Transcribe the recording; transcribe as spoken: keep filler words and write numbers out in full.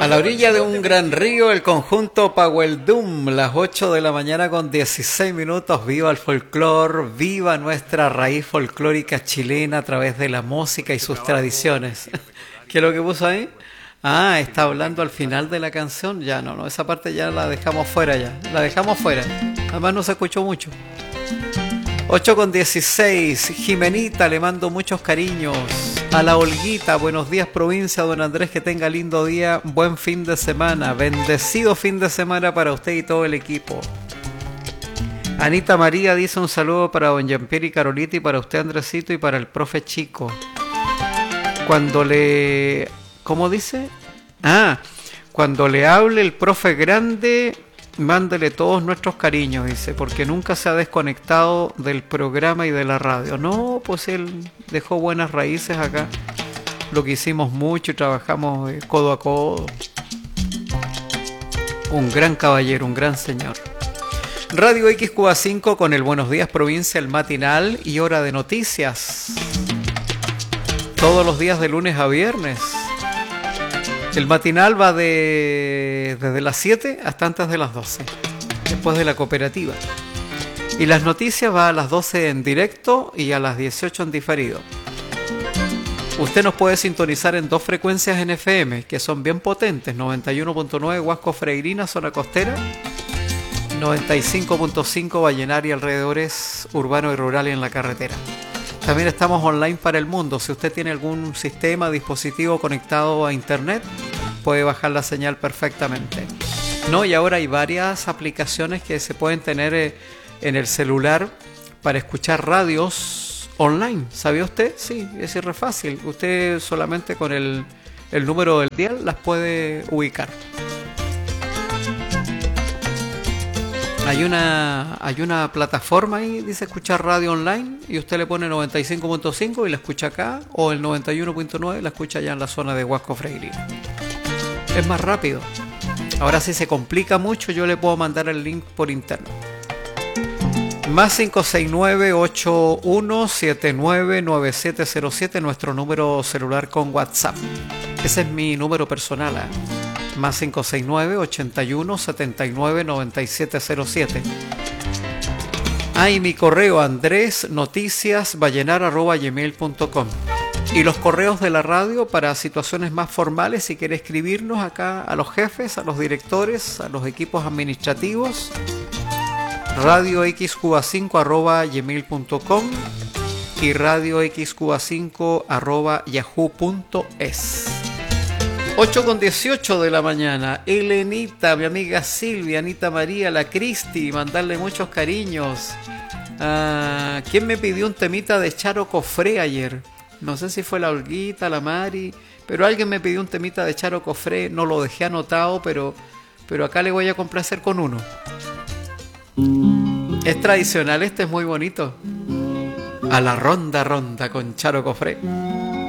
A la orilla de un gran río, el conjunto Pahueldum, las ocho de la mañana con dieciséis minutos. Viva el folclor, viva nuestra raíz folclórica chilena a través de la música y sus tradiciones. ¿Qué es lo que puso ahí? Ah, está hablando al final de la canción. Ya no, no, esa parte ya la dejamos fuera ya. La dejamos fuera. Además no se escuchó mucho. ocho con dieciséis. Jimenita, le mando muchos cariños. A la Olguita, buenos días provincia, don Andrés, que tenga lindo día, buen fin de semana, bendecido fin de semana para usted y todo el equipo. Anita María dice un saludo para don Jean-Pierre y Carolita y para usted, Andresito, y para el profe Chico. Cuando le... ¿Cómo dice? Ah, cuando le hable el profe grande, mándele todos nuestros cariños, dice, porque nunca se ha desconectado del programa y de la radio. No, pues él dejó buenas raíces acá. Lo que hicimos mucho y trabajamos eh, codo a codo. Un gran caballero, un gran señor. Radio X Cuba cinco con el Buenos Días Provincia, el matinal y hora de noticias. Todos los días de lunes a viernes. El matinal va de desde las siete hasta antes de las doce, después de la cooperativa. Y las noticias va a las doce en directo y a las dieciocho en diferido. Usted nos puede sintonizar en dos frecuencias en F M, que son bien potentes, noventa y uno punto nueve Huasco Freirina, zona costera, noventa y cinco punto cinco Vallenar y alrededores, urbano y rural y en la carretera. También estamos online para el mundo. Si usted tiene algún sistema, dispositivo conectado a internet, puede bajar la señal perfectamente. No, y ahora hay varias aplicaciones que se pueden tener eh, en el celular para escuchar radios online. ¿Sabía usted? Sí, es re fácil. Usted solamente con el, el número del dial las puede ubicar. Hay una, hay una plataforma ahí, dice escuchar radio online, y usted le pone noventa y cinco punto cinco y la escucha acá, o el noventa y uno punto nueve la escucha allá en la zona de Huasco Freirina. Es más rápido. Ahora si se complica mucho, yo le puedo mandar el link por interno. Más cinco seis nueve, ocho uno siete nueve, nueve siete cero siete, nuestro número celular con WhatsApp. Ese es mi número personal, ¿eh? Más cinco seis nueve, ochenta y uno, setenta y nueve, noventa y siete cero siete. Ah, y mi correo andres noticias vallenar arroba gmail punto com. Y los correos de la radio para situaciones más formales, si quiere escribirnos acá a los jefes, a los directores, a los equipos administrativos, radio x cuba cinco arroba gmail punto com y radio x cuba cinco arroba yahoo punto es. ocho con dieciocho de la mañana. Elenita, mi amiga Silvia, Anita María, la Cristi, mandarle muchos cariños. Ah, ¿quién me pidió un temita de Charo Cofré ayer? No sé si fue la Olguita, la Mari, pero alguien me pidió un temita de Charo Cofré. No lo dejé anotado, pero, pero acá le voy a complacer con uno. Es tradicional, este es muy bonito. A la ronda ronda con Charo Cofré.